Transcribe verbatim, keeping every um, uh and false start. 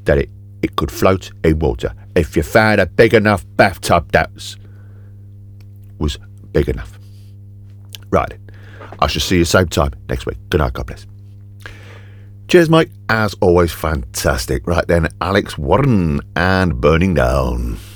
that it, it could float in water if you found a big enough bathtub that was, was big enough. Right, I shall see you same time next week. Good night, God bless. Cheers, Mike. As always, fantastic. Right then, Alex Warren and Burning Down.